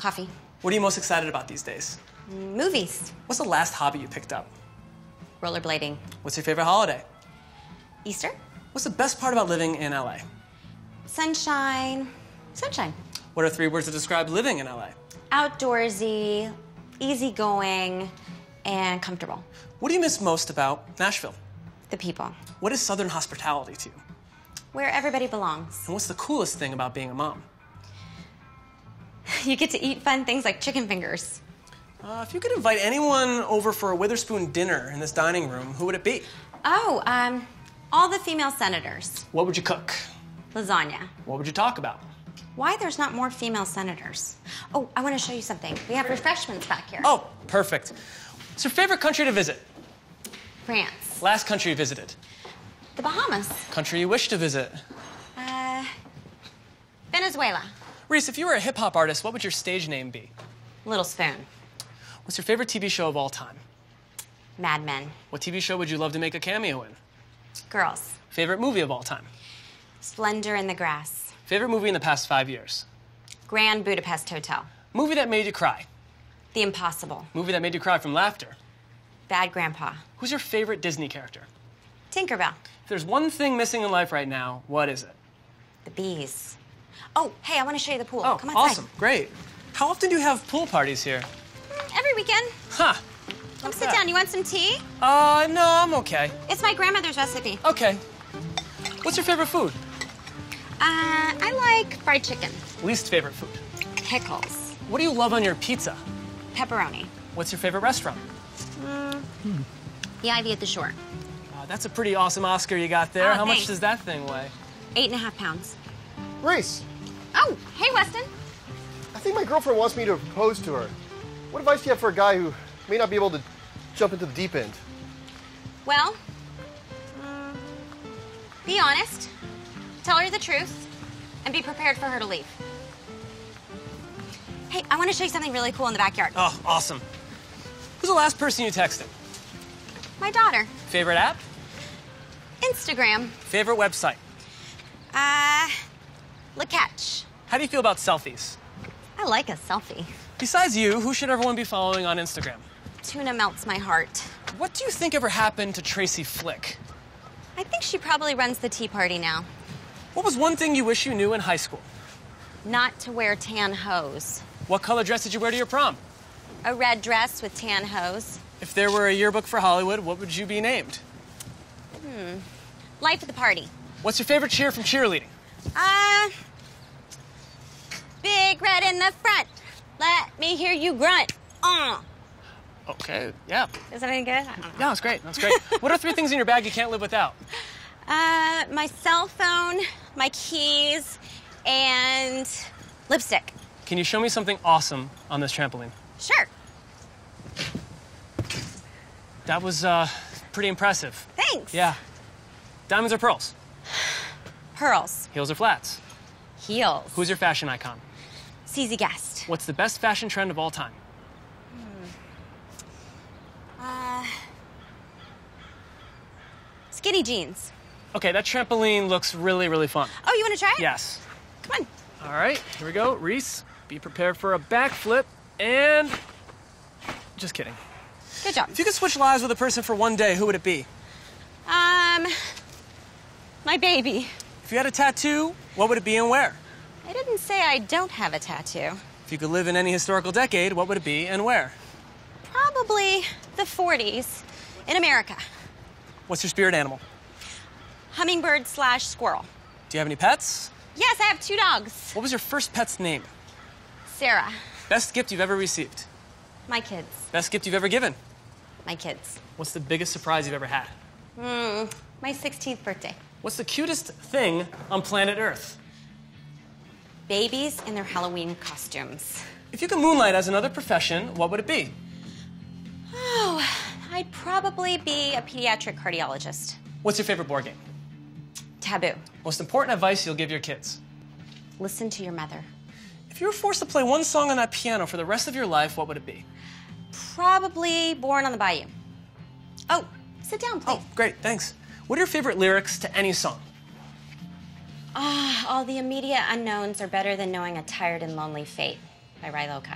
Coffee. What are you most excited about these days? Movies. What's the last hobby you picked up? Rollerblading. What's your favorite holiday? Easter. What's the best part about living in LA? Sunshine. Sunshine. What are 3 words to describe living in LA? Outdoorsy, easygoing, and comfortable. What do you miss most about Nashville? The people. What is Southern hospitality to you? Where everybody belongs. And what's the coolest thing about being a mom? You get to eat fun things like chicken fingers. If you could invite anyone over for a Witherspoon dinner in this dining room, who would it be? Oh, all the female senators. What would you cook? Lasagna. What would you talk about? Why there's not more female senators? Oh, I want to show you something. We have refreshments back here. Oh, perfect. What's your favorite country to visit? France. Last country you visited? The Bahamas. Country you wish to visit? Venezuela. Reese, if you were a hip-hop artist, what would your stage name be? Little Spoon. What's your favorite TV show of all time? Mad Men. What TV show would you love to make a cameo in? Girls. Favorite movie of all time? Splendor in the Grass. Favorite movie in the past 5 years? Grand Budapest Hotel. Movie that made you cry? The Impossible. Movie that made you cry from laughter? Bad Grandpa. Who's your favorite Disney character? Tinkerbell. If there's one thing missing in life right now, what is it? The bees. Oh, hey, I want to show you the pool. Oh, Come outside. awesome. Great. How often do you have pool parties here? Every weekend. Huh. Come sit down. You want some tea? No, I'm okay. It's my grandmother's recipe. Okay. What's your favorite food? I like fried chicken. Least favorite food? Pickles. What do you love on your pizza? Pepperoni. What's your favorite restaurant? The Ivy at the Shore. That's a pretty awesome Oscar you got there. Oh, How much thanks. does that thing weigh? 8.5 pounds. Reese, Oh, hey, Weston. I think my girlfriend wants me to propose to her. What advice do you have for a guy who may not be able to jump into the deep end? Well, be honest, tell her the truth, and be prepared for her to leave. Hey, I want to show you something really cool in the backyard. Oh, awesome. Who's the last person you texted? My daughter. Favorite app? Instagram. Favorite website? LaCatch. How do you feel about selfies? I like a selfie. Besides you, who should everyone be following on Instagram? Tuna melts my heart. What do you think ever happened to Tracy Flick? I think she probably runs the tea party now. What was one thing you wish you knew in high school? Not to wear tan hose. What color dress did you wear to your prom? A red dress with tan hose. If there were a yearbook for Hollywood, what would you be named? Life at the party. What's your favorite cheer from cheerleading? Big red in the front. Let me hear you grunt. Okay, yeah. Is that any good? I don't know. Yeah, that's great. That's great. What are 3 things in your bag you can't live without? My cell phone, my keys, and lipstick. Can you show me something awesome on this trampoline? Sure. That was pretty impressive. Thanks. Yeah. Diamonds or pearls? Pearls. Heels or flats? Heels. Who's your fashion icon? CZ Guest. What's the best fashion trend of all time? Skinny jeans. Okay, that trampoline looks really, really fun. Oh, you want to try it? Yes. Come on. All right, here we go. Reese, be prepared for a backflip and... Just kidding. Good job. If you could switch lives with a person for one day, who would it be? My baby. If you had a tattoo, what would it be and where? I didn't say I don't have a tattoo. If you could live in any historical decade, what would it be and where? Probably the 40s in America. What's your spirit animal? Hummingbird/squirrel. Do you have any pets? Yes, I have 2 dogs. What was your first pet's name? Sarah. Best gift you've ever received? My kids. Best gift you've ever given? My kids. What's the biggest surprise you've ever had? My 16th birthday. What's the cutest thing on planet Earth? Babies in their Halloween costumes. If you could moonlight as another profession, what would it be? Oh, I'd probably be a pediatric cardiologist. What's your favorite board game? Taboo. Most important advice you'll give your kids? Listen to your mother. If you were forced to play one song on that piano for the rest of your life, what would it be? Probably Born on the Bayou. Oh, sit down, please. Oh, great, thanks. What are your favorite lyrics to any song? All the immediate unknowns are better than knowing a tired and lonely fate by Rilo Kiley.